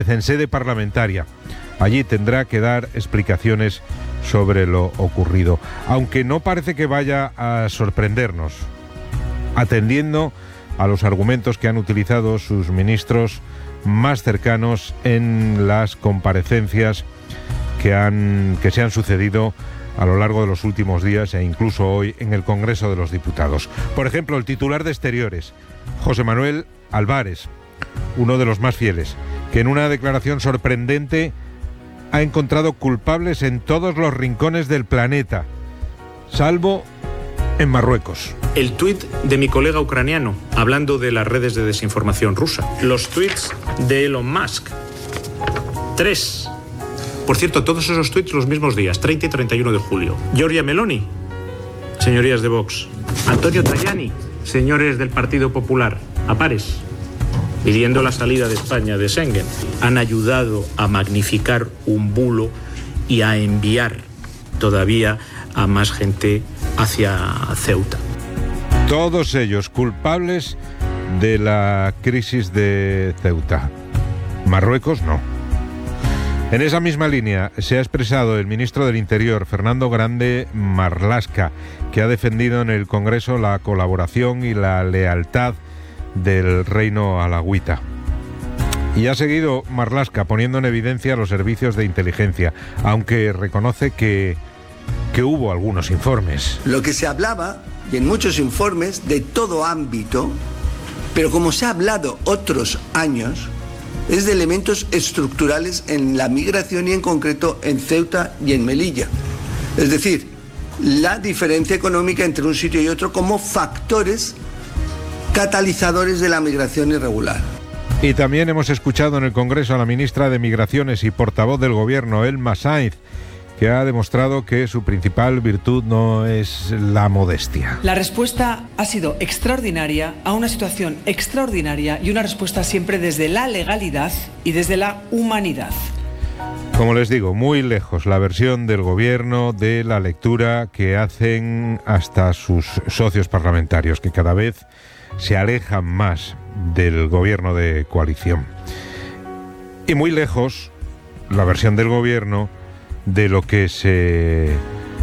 en sede parlamentaria. Allí tendrá que dar explicaciones sobre lo ocurrido, aunque no parece que vaya a sorprendernos, atendiendo a los argumentos que han utilizado sus ministros más cercanos en las comparecencias que se han sucedido a lo largo de los últimos días e incluso hoy en el Congreso de los Diputados. Por ejemplo, el titular de Exteriores, José Manuel Álvarez, uno de los más fieles, que en una declaración sorprendente ha encontrado culpables en todos los rincones del planeta, salvo en Marruecos. El tuit de mi colega ucraniano, hablando de las redes de desinformación rusa. Los tuits de Elon Musk. 3. Por cierto, todos esos tuits los mismos días, 30 y 31 de julio. Giorgia Meloni, señorías de Vox. Antonio Tajani, señores del Partido Popular, a pares, pidiendo la salida de España de Schengen. Han ayudado a magnificar un bulo y a enviar todavía a más gente hacia Ceuta. Todos ellos culpables de la crisis de Ceuta. Marruecos no. En esa misma línea se ha expresado el ministro del Interior, Fernando Grande Marlaska, que ha defendido en el Congreso la colaboración y la lealtad del reino alauita. Y ha seguido Marlaska poniendo en evidencia los servicios de inteligencia, aunque reconoce que hubo algunos informes. Lo que se hablaba, y en muchos informes, de todo ámbito, pero como se ha hablado otros años, es de elementos estructurales en la migración y en concreto en Ceuta y en Melilla. Es decir, la diferencia económica entre un sitio y otro como factores catalizadores de la migración irregular. Y también hemos escuchado en el Congreso a la ministra de Migraciones y portavoz del Gobierno, Elma Sainz, que ha demostrado que su principal virtud no es la modestia. La respuesta ha sido extraordinaria a una situación extraordinaria y una respuesta siempre desde la legalidad y desde la humanidad. Como les digo, muy lejos la versión del Gobierno de la lectura que hacen hasta sus socios parlamentarios, que cada vez se alejan más del Gobierno de coalición. Y muy lejos la versión del Gobierno de lo que se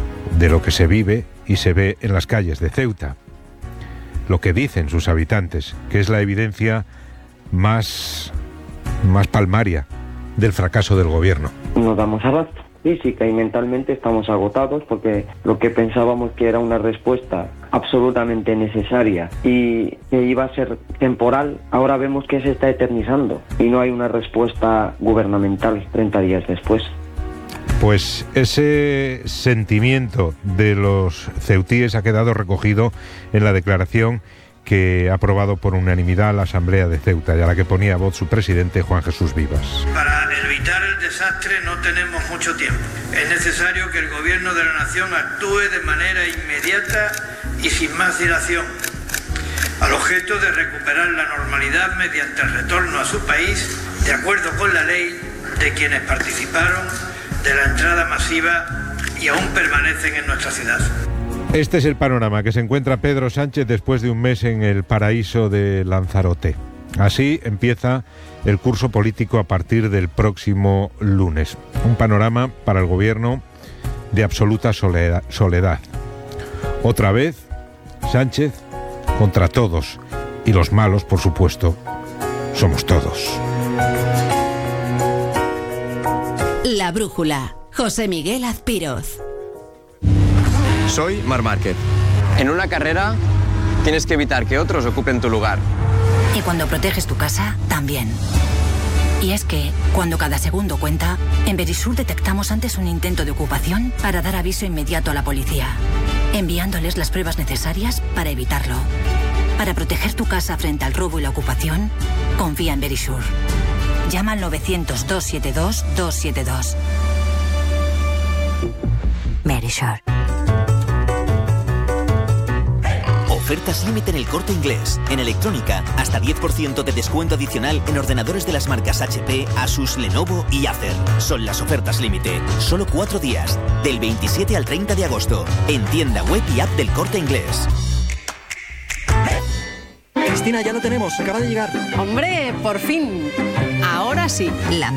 vive y se ve en las calles de Ceuta, lo que dicen sus habitantes, que es la evidencia más palmaria del fracaso del gobierno. Nos damos abasto. Física y mentalmente estamos agotados porque lo que pensábamos que era una respuesta absolutamente necesaria y que iba a ser temporal, ahora vemos que se está eternizando y no hay una respuesta gubernamental 30 días después. Pues ese sentimiento de los ceutíes ha quedado recogido en la declaración que ha aprobado por unanimidad la Asamblea de Ceuta y a la que ponía voz su presidente Juan Jesús Vivas. Para evitar el desastre no tenemos mucho tiempo. Es necesario que el Gobierno de la Nación actúe de manera inmediata y sin más dilación, al objeto de recuperar la normalidad mediante el retorno a su país, de acuerdo con la ley, de quienes participaron de la entrada masiva y aún permanecen en nuestra ciudad. Este es el panorama que se encuentra Pedro Sánchez después de un mes en el paraíso de Lanzarote. Así empieza el curso político a partir del próximo lunes. Un panorama para el gobierno de absoluta soledad. Otra vez, Sánchez contra todos. Y los malos, por supuesto, somos todos. La brújula. José Miguel Azpiroz. Soy Marc Márquez. En una carrera tienes que evitar que otros ocupen tu lugar. Y cuando proteges tu casa, también. Y es que, cuando cada segundo cuenta, en Verisur detectamos antes un intento de ocupación para dar aviso inmediato a la policía, enviándoles las pruebas necesarias para evitarlo. Para proteger tu casa frente al robo y la ocupación, confía en Verisur. Llama al 900-272-272. Verisur. Ofertas límite en El Corte Inglés. En electrónica, hasta 10% de descuento adicional en ordenadores de las marcas HP, Asus, Lenovo y Acer. Son las ofertas límite. Solo 4 días, del 27 al 30 de agosto. En tienda web y app del Corte Inglés. Cristina, ya lo tenemos, acaba de llegar. ¡Hombre, por fin! Ahora así. La